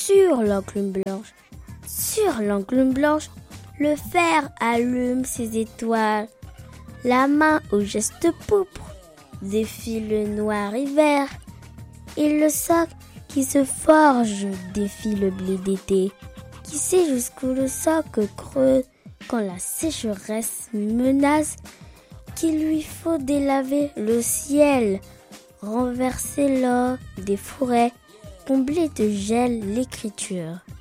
sur l'enclume blanche. Sur l'enclume blanche, le fer allume ses étoiles. La main au geste pourpre défile le noir hiver. Et le sac qui se forge défie le blé d'été. Qui sait jusqu'où le sac creuse quand la sécheresse menace, qu'il lui faut délaver le ciel, renverser l'or des forêts, combler de gel l'écriture.